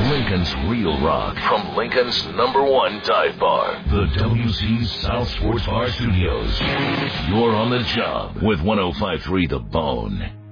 Lincoln's Real Rock from Lincoln's #1 dive bar, the WC South Sports Bar Studios. You're on the job with 105.3 The Bone.